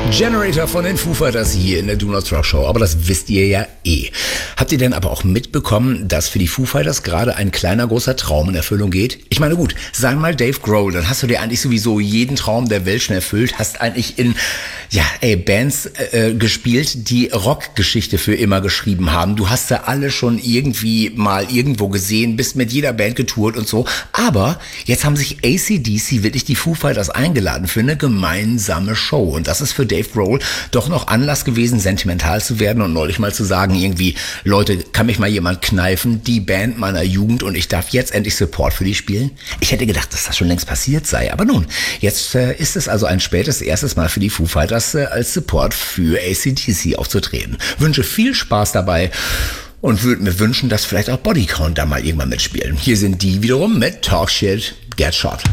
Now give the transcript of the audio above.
Generator von den Foo Fighters hier in der Do Not Rock Show, aber das wisst ihr ja eh. Habt ihr denn aber auch mitbekommen, dass für die Foo Fighters gerade ein kleiner großer Traum in Erfüllung geht? Ich meine gut, sagen mal Dave Grohl, dann hast du dir eigentlich sowieso jeden Traum der Welt schon erfüllt, hast eigentlich in Bands gespielt, die Rockgeschichte für immer geschrieben haben. Du hast sie alle schon irgendwie mal irgendwo gesehen, bist mit jeder Band getourt und so. Aber jetzt haben sich AC/DC wirklich die Foo Fighters eingeladen für eine gemeinsame Show. Und das ist für Dave Grohl doch noch Anlass gewesen, sentimental zu werden und neulich mal zu sagen, irgendwie, Leute, kann mich mal jemand kneifen, die Band meiner Jugend, und ich darf jetzt endlich Support für die spielen? Ich hätte gedacht, dass das schon längst passiert sei, aber nun, jetzt ist es also ein spätes erstes Mal für die Foo Fighters als Support für AC/DC aufzutreten. Wünsche viel Spaß dabei und würde mir wünschen, dass vielleicht auch Bodycount da mal irgendwann mitspielen. Hier sind die wiederum mit Talk Shit, Get Shot.